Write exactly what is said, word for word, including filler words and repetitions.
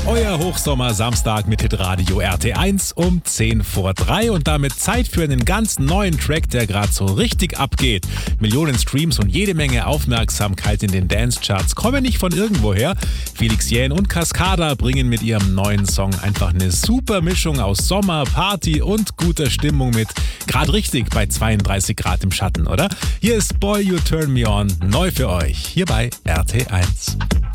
Euer Hochsommer-Samstag mit Hitradio R T eins um zehn vor drei und damit Zeit für einen ganz neuen Track, der gerade so richtig abgeht. Millionen Streams und jede Menge Aufmerksamkeit in den Dance-Charts kommen nicht von irgendwoher. Felix Jähn und Cascada bringen mit ihrem neuen Song einfach eine super Mischung aus Sommer, Party und guter Stimmung mit. Gerade richtig bei zweiunddreißig Grad im Schatten, oder? Hier ist Boy You Turn Me On, neu für euch, hier bei R T eins.